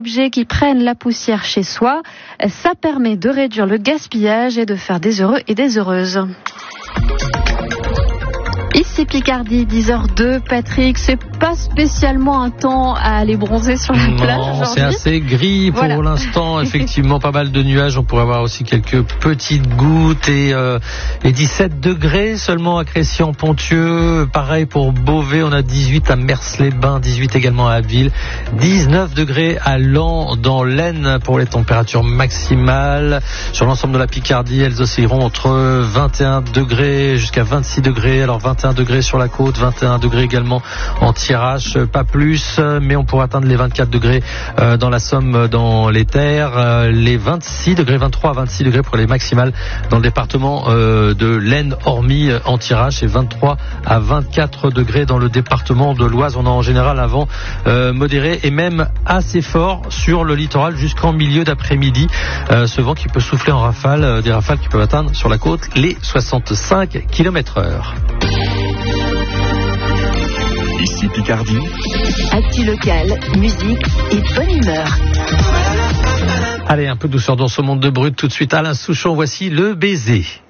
Objets qui prennent la poussière chez soi, ça permet de réduire le gaspillage et de faire des heureux et des heureuses. Ici Picardie, 10h02. Patrick, c'est pas spécialement un temps à aller bronzer sur la plage aujourd'hui. Non, c'est assez gris pour l'instant. Effectivement, pas mal de nuages. On pourrait avoir aussi quelques petites gouttes et 17 degrés seulement à Crécy-en-Ponthieu. Pareil pour Beauvais, on a 18 à Mers-les-Bains, 18 également à Abbeville, 19 degrés à Laon dans l'Aisne pour les températures maximales. Sur l'ensemble de la Picardie, elles oscilleront entre 21 degrés jusqu'à 26 degrés. Alors 21 degrés sur la côte, 21 degrés également en Thiérache, pas plus, mais on pourra atteindre les 24 degrés dans la Somme, dans les terres, les 26 degrés, 23 à 26 degrés pour les maximales dans le département de l'Aisne, hormis en Thiérache, et 23 à 24 degrés dans le département de l'Oise. On a en général un vent modéré et même assez fort sur le littoral jusqu'en milieu d'après-midi. Ce vent qui peut souffler en rafale, des rafales qui peuvent atteindre sur la côte les 65 km/h. Ici Picardie. Actu local, musique et bonne humeur. Allez, un peu de douceur dans ce monde de brut. Tout de suite, Alain Souchon, voici Le Baiser.